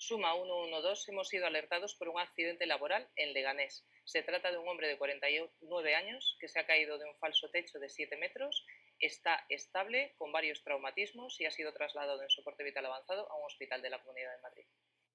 Suma 112, hemos sido alertados por un accidente laboral en Leganés. Se trata de un hombre de 49 años que se ha caído de un falso techo de 7 metros, está estable, con varios traumatismos y ha sido trasladado en soporte vital avanzado a un hospital de la Comunidad de Madrid.